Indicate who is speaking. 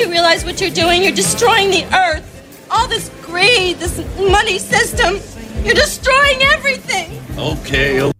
Speaker 1: you realize what you're doing? You're destroying the earth. All this greed, this money system. You're destroying everything.
Speaker 2: Okay.